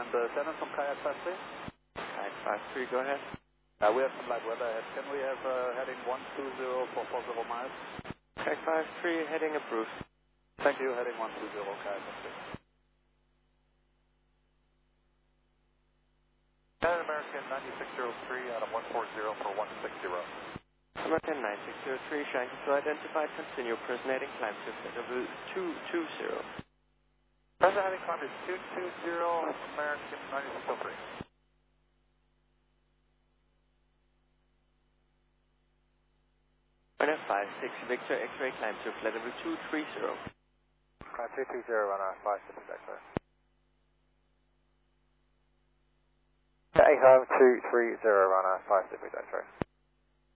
and Shannon from Kayak 53. Kayak 53, go ahead. We have some light weather ahead. Can we have heading 120 for 40 miles? Kayak 53, heading approved. Thank you, heading 120, Kayak 53. American 9603 out of 140 for 160. American 9603, trying to identify, continue, personating, climb to level 220. Present heading climb is 220, American 9603. Runner 56, Victor X-ray, climb to flight level 230. Climb 220, runner 56, X-ray. Climb 230, runner 56, X-ray.